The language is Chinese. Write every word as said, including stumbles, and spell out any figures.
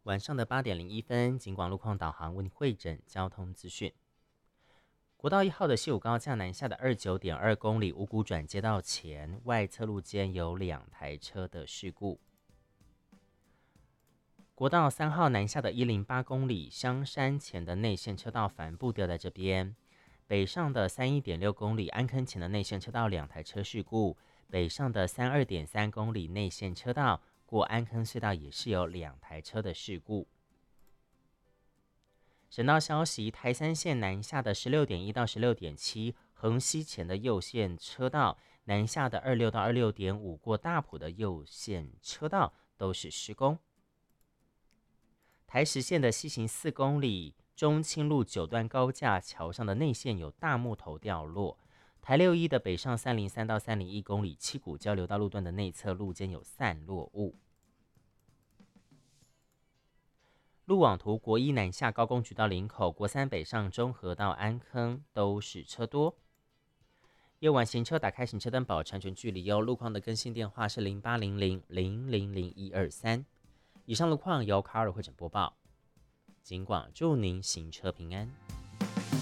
晚上的八点零一分，警广路况导航为你汇整交通资讯。国道一号的西武高架南下的二九点二公里五股转接道前外侧路间有两台车的事故。国道三号南下的一零八公里香山前的内线车道帆布掉在这边。北上的三一点六公里安坑前的内线车道两台车事故。北上的三二点三公里内线车道过安坑隧道也是有两台车的事故。省道消息，台三线南下的十六点一到十六点七横溪前的右线车道，南下的二六到二六点五过大埔的右线车道都是施工。台十线的西行四公里中清路九段高架桥上的内线有大木头掉落。台六一的北上三零三到三零一公里七股交流道路段的内侧路间有散落物。路网图，国一南下高工局到林口，国三北上中和到安坑都是车多。夜晚行车打开行车灯保持安全距离哦。路况的更新电话是零八零零零零零一二三。以上路况由卡尔汇整播报。警广祝您行车平安。